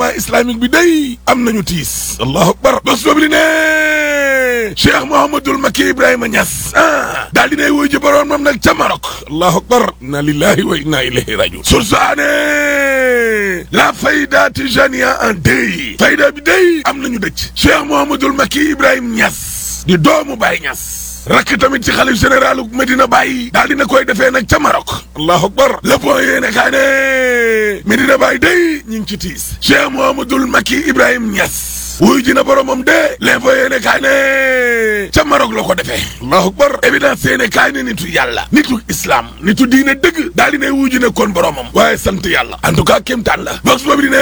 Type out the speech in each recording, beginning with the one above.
umma islamique bi day am nañu tiis allahu akbar bés boobu li ne Cheikh Mouhamadoul Macky Ibrahima Niass daal dinay wuy ji boroomam nag ca Maroc allahu akbar inna lillahi wa inna ilayhi rajiun sursaane la fayda tijaniya en deuil fayda bi day am nañu dëj Cheikh Mouhamadoul Macky Ibrahima Niass di doomu Baye Niass rakk tamit ci xalif généralu Medina Baye daal dina koy defee nag ca Maroc allahu akbar le point yéene kaa ne Medina Baye day ñu ngi ci tiis Cheikh Mouhamadoul Macky Ibrahima Niass wuy ji na boromam de l'info yéene kaay ne ca Maroc la ko defee allahu akbar évidence yéene kaay ne nitu yàlla nitu islam nitu diine dëgg daal di ne wuy ji ne kon boromam waaye sant yàlla en tout cas kéemtaan la vox boobu di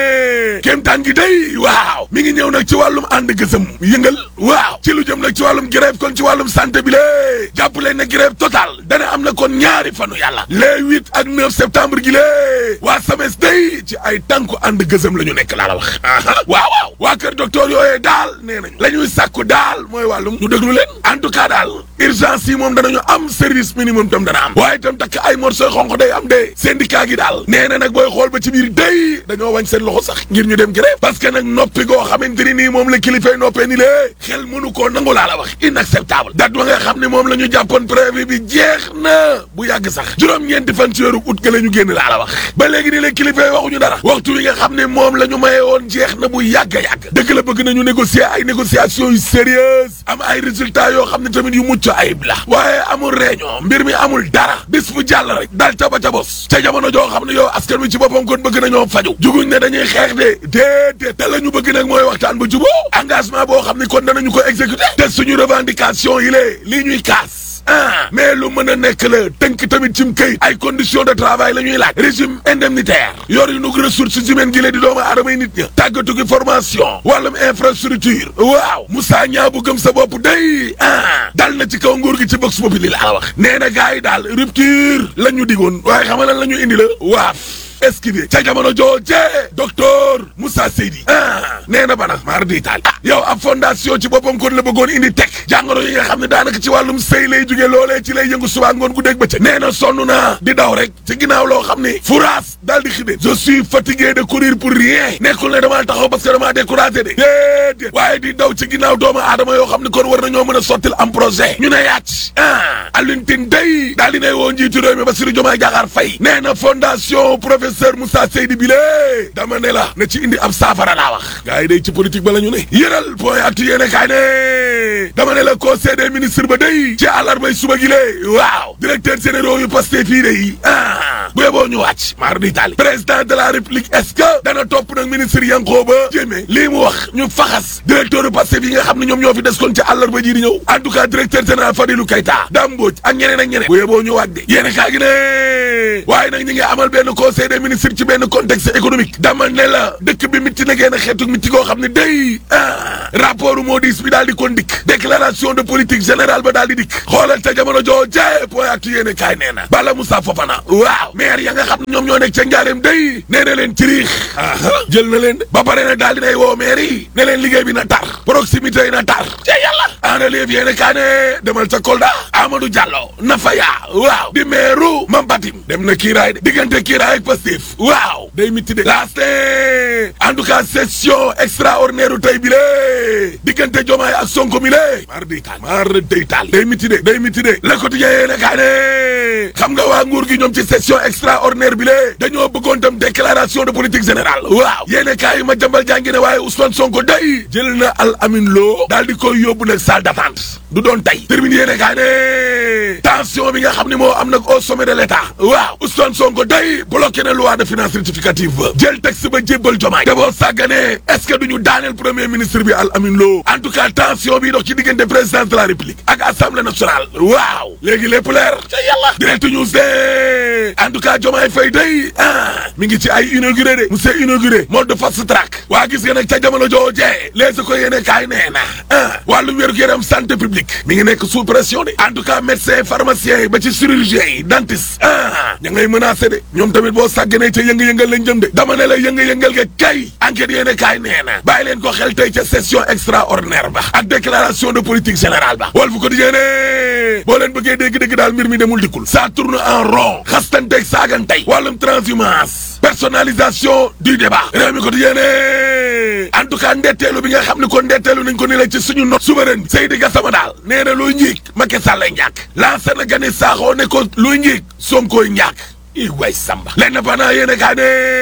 ne kéemtaan gi day waaw mi ngi ñëw nag ci wàllum ànd gësëm yëngal waaw ci lu jëm nag ci wàllum grève kon ci wàllum santé bi lée jàpp leen ne grève total dana am na kon ñaari fanu yàlla les 8 ak 9 septembre gi lée waa SAMES day ci ay tànku ànd gësëm la ñu nekk laa la wax waaw waa kër docteur yooyee daal nee nañ la ñuy sàkku daal mooy wàllum ñu déglu leen en tout cas daal urgence yi moom danañu am service minimum tam dana am waaye itam takk ay morceau xonq day am de syndicat gi daal nee na nag booy xool ba ci biir day dañoo wañ seen loxo sax ngir ñu dem grève parce que nag noppi goo xamante ni nii moom la kilifay noppee ni lée xel mënu koo nangu laa la wax inacceptable date ba nga xam ne moom la ñu jàppoon préavis bi jeex na bu yàgg sax juróom-ñeenti fan ci weeru août ga la ñu génn laa la wax ba léegi ni la kilifay waxuñu dara waxtu wi nga xam ne moom la ñu maye woon jeex na bu yàgg a yàgg dëgg la bëgg nañu négocier ay négociations yu sérieuses am ay résultats yoo xam ne tamit yu mucc ayib la waaye amul réunion mbir mi amul dara bis bu jàll rek daal ca ba ca bos ca jamono joo xam ne yow askan wi ci boppam kon bëgg nañoo faju juguñ ne dañuy xeex de déedéet te la ñu bëgg nag mooy waxtaan ba juboo engagement boo xam ne kon danañu ko exécuter te suñu revendication yi lée lii ñuy kaas mais lu mën a nekk la tënk tamit cim këyit ay conditions de travail la ñuy laaj régime indemnitaire yor yu nug ressources humaines gi lee di doomu aadama yi nit ña tàggatu gi formation wàllum infrastructure waaw Moussa Niang bu gëm sa bopp day dal na ci kaw nguur gi ci box populi la wax nee na gars yi daal rupture la ñu digoon waaye xam nga lan la ñu indi la waaf esquivé ca jamono jooje docteur Moussa Seydi nee na bana maar di taal yow ab fondation ci boppam kon la bëggoon indi teg jàngoro yi nga xam ne daanaka ci wàllum sëy lay jóge loolee ci lay yëngu suba ngoon gu dégg bëccëg nee na sonn naa di daw rek ci ginnaaw loo xam ne furaas daal di xidee je suis fatigué de courir pour rien nekkul ne damaa taxaw parce que damaa découragé de déedéet waaye di daw ci ginnaaw doomu aadama yoo xam ne kon war nañoo mën a sottil am projet ñu ne yàcc Alioune Tine day daal di ne woo njiitu réew mi Bassirou Diomaye Diakhar Faye nee na fondation professeur Moussa Seydi bi lée dama ne la na ci indi ab saafara laa wax gars yi day ci politique ba la ñu ne yëral point actu yéene kaay ne dama ne la conseil des ministres ba day ci àllarbay suba gi lée waaw directeur généraux yu Pastef fii day bu yeboo ñu wàcc maar di tali président de la république est-ce que dana topp nag ministre Yankhoba Diémé lii mu wax ñu faxas directeur yu Pastef yi nga xam ne ñoom ñoo fi des kon ci àllarba ji di ñëw en tout cas directeur général Fadilou Keita Dame Mbodj ak ñeneen ak ñeneen bu yeboo ñu wàcc de yéene kaay gi ne waaye nag ñi ngi amal benn conseil des ministres ci benn contexte économique dama ne la dëkk bi mitti na génn xeetu mitti koo xam ne day rapport Moody's bi daal di kon dikk déclaration de politique générale ba daal di dikk xoolal te jamono jooje point actu yéene kaay nee na Bala Moussa Fofana waaw maire ya nga xam ne ñoom ñoo nekk ca njaareem day nee na leen ciriix jël na leen ba pare na daal dinay woo maire yi ne leen liggéey bi na tar proximité yi na tar ci yàlla en relief yéene kaay ne demal ca Kolda Amadou Diallo Nafaya waaw di maire Mambatim dem na kiiraay de diggante kiiraay ak Pastef waaw day mitti de laaste en tout cas session extraordinaire u tey bi lée diggante Diomaye ak Sonko mi lée mar day taal day mitti de Le Quotidien yéene kaay ne xam nga waa nguur gi ñoom ci session extraordinaire bi lée dañoo bëggoon tam déclaration de politique générale waaw yéene kaay ma jambal jàngi ne waaye Ousmane Sonko day jël na Al Amin Lo daal di koy yóbbu nag salle d'attente du doon tey termine yéene kaay ne tension bi nga xam ne moo am nag au sommet de l'État waaw Ousmane Sonko day bloqué na loi de finances rectificative ba jël texte ba jébbal Diomaye d'abord sàggane est-ce que duñu daaneel premier ministre bi Al Amin Lo en tout cas tension bi dox ci diggante présidence de la République ak assemblée nationale waaw léegi lépp leer ca yàlla direct news de en tout cas Diomaye Faye day mi ngi ci ay inauguré de monsieur inauguré mode de fast track waa gis nga nag ca jamono joojee les ko yéene kaay nee na wàllu wér-gu-yaram santé publique mi ngi nekk sous pression de en tout cas médecin pharmacien yi ba ci chirurgien yi dentiste ña ngay menacé de ñoom tamit boo sàgganee ca yënga-yëngal lañ jëm de dama ne la yënga-yëngal nga kay enquête yéene kaay nee na bàyyi leen ko xel tey ca session extraordinaire ba ak déclaration de politique générale ba Walf Quotidien boo leen bëggee dégg-dégg daal mbir mi demul dikkul ça tourne en rond xastanteeg saagantey wàllum transhumance personnalisation du débat réew mi ko di yéene en tout cas ndetteelu bi nga xam ne kon ndetteelu nañ ko ni la ci suñu note souveraine Seydi Gassama daal nee na luy njiig Macky Sall lay njàkk lancé na Gane Sakho ne ko luy njiig Sonkoy njàkk i way samba l'Indépendant yéene kaa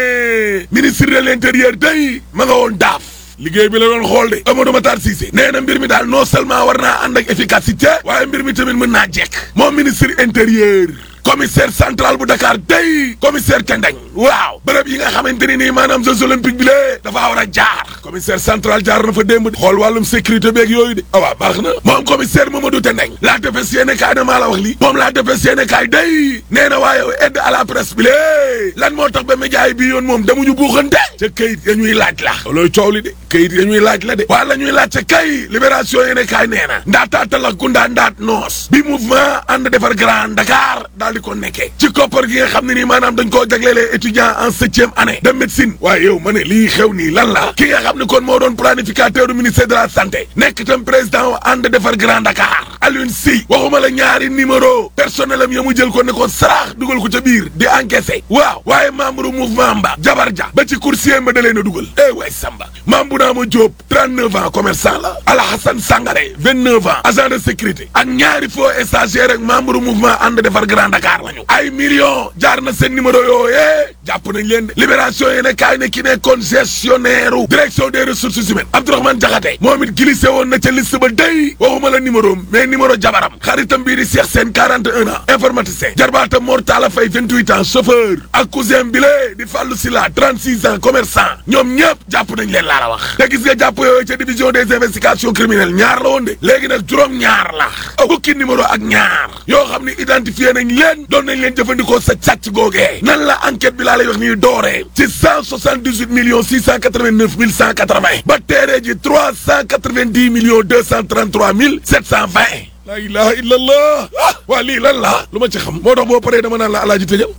ne ministre de l'intérieur day ma nga woon daaf liggéey bi la doon xool de Amadou Matar Cissé nee na mbir mi daal non seulement war naa ànd ak efficacité waaye mbir mi tamit mën naa jekk moom ministre intérieur commissaire central bu Dakar day commissaire Tendeng waaw bërëb yi nga xamante ni nii maanaam Jeux olympiques bi lee dafa war a jaar commissaire central jaar na fa démb xool wàllum sécurité beeg yooyu de waaw baax na moom commissaire Mamadou Tendeng laa defes yéene kaay na maa la wax lii moom laa defes yéene kaay day nee na waaye aide à la presse bi lee lan moo tax ba média yi bii yoon moom damuñu buuxante ca kayit ya ñuy laaj la loolooy coow li de kayit ya ñuy laaj la de waa la ñuy laaj ca kay libération yéene kaay nee na ndaataa talak gundaa ndaat noos bi mouvement ànd defar Grand Dakar di ko nekkee ci koppar gi nga xam ne nii maanaam dañ koo jaglelee étudiant en 7e année de médecine waaye yow ma ne lii xew nii lan la ki nga xam ne kon moo doon planificateur du ministère de la santé nekk itam président ànd defar Grand Dakar Alioune Sy waxuma la ñaari numéro personnel am ya mu jël ko ne ko saraax dugal ko ca biir di encaissé waaw waaye membre mouvement mba jabar ja ba ci coursier mba da leen a dugal way samba Mame Bounama Diop 39 ans commerçant la Alassane Sangaré 29 ans agent de sécurité ak ñaari faux stagiaire ak membre mouvement ànd defar Grand Dakar lañu ay millions jaar na seen numéro yooyee jàpp nañ leen de libération yi ne kaay ne ki nekkoon gestionnaire direction des ressources humaines Abdourahmane Diakhaté moom it glissé woon na ca liste ba day waxuma la numéro mais numéro jabaram xaritam bii di Cheikh Sène 41 ans informaticien jarbaatam Mor Talla Faye 28 ans chauffeur ak cousin bi lee di Fallou Silla 36 ans commerçant ñoom ñëpp jàpp nañ leen laa la wax te gis nga jàpp yooyu ca division des investigations criminelles ñaar la woon de léegi nag juróom ñaar la fukki numéro ak ñaar yoo xam ne identifié nañ leen doon nañ leen jëfandikoo sa càcc googee nan la enquête bi laa lay wax nii dooree ci 178 millions 689 mille 180 ba teeree ji 390 millions 233 mille 720 la ilaha illallah waa lii lan la lu ma ci xam moo tax boo paree dama naan la alaaji tëjal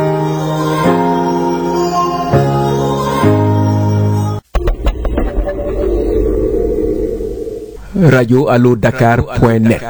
radio allo dakar.net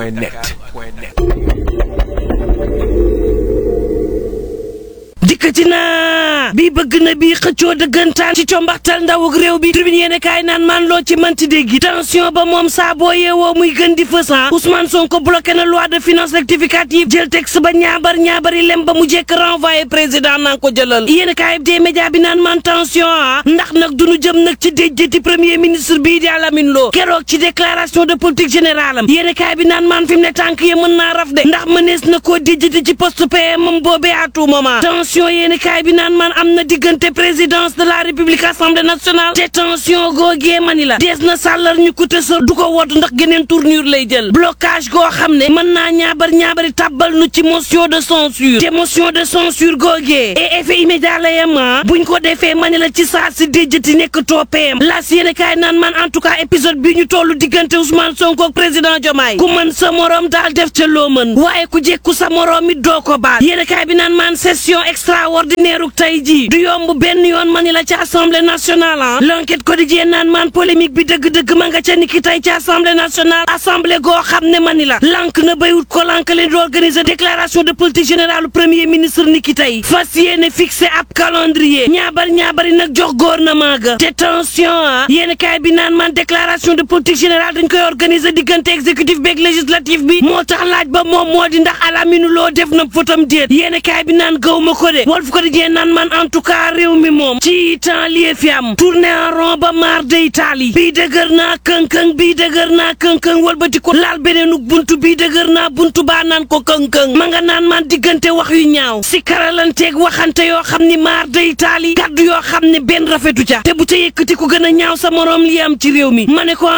dikkati na bii bëgg na bii xëccoo dëggantaan ci combaxtal ndaw ak réew bi tribune yéene kaay naan man loo ci manti dégg tension ba moom saa boo yeewoo muy gën di fësan Ousmane Sonko bloqué na loi de finances rectificative jël texte ba ñaabari lem ba mu jekk renvoyé président naan ko jëlal yéene kaay des médias bi naan man tension ndax nag duñu jëm nag ci déjjati premier ministre bii di Alamine Lo keroog ci déclaration de politique générale am yéene kaay bi naan man fi mu ne tànk ye mën naa raf de ndax mënees na koo déjjati ci poste PM am boobee à tout moment yéeni kaay bi naan man am na diggante présidence de la république assemblée nationale te tension googee mani la dees na sàllar ñu ko tësa du ko wodd ndax geneen tournure lay jël blocage goo xam ne mën naa ñaabari tàbbal nu ci motion de censure te motion de censure googee et effet immédiat la yema buñ ko defee mani la ci saa si déjjati nekk toppeem las yéeni kaay naan man en tout cas épisode bi ñu tollu diggante Ousmane Sonko ak président Diomaye ku mën sa morom daal def ca loo mën waaye ku jekku sa morom it doo ko baal yéeni kaay bi naan man session extraordinaire tey jii du yomb benn yoon mani la ci assemblée nationale l'enquête quotidien naan man polémique bi dëgg-dëgg ma nga ca niki tey ci assemblée nationale assemblée goo xam ne mani la lank na béywut ko lank leen di organiser déclaration de politique générale premier ministre niki tey fas yéene fixé ab calendrier ñaabari nag jox gouvernement ga te tension yéene kaay bi naan man déclaration de politique générale dañ koy organiser diggante exécutif beeg législatif bi moo tax laaj ba moom moo di ndax Alamine Lo def na fotam déet yéene kaay bi naan gaw ma ko de Walf Quotidien naan man en tout cas réew mi moom ci temps lii fi am tourné en rond ba maar de Italie bii dëgër naa kënkëng walbati ko laal beneenuk buntu bii dëgër naa buntu baa naan ko kënkëng ma nga naan man diggante wax yu ñaaw si karalanteeg waxante yoo xam ni maar de Italie kaddu yoo xam ne benn rafetu ca te bu ca yëkkati ku gën a ñaaw sa morom li am ci réew mi ma ne ko